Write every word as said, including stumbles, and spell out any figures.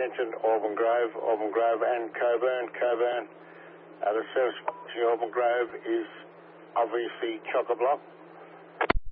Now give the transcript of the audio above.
mentioned Auburn Grove, Auburn Grove and Coburn. Coburn, uh, the service to Auburn Grove is obviously chock-a-block.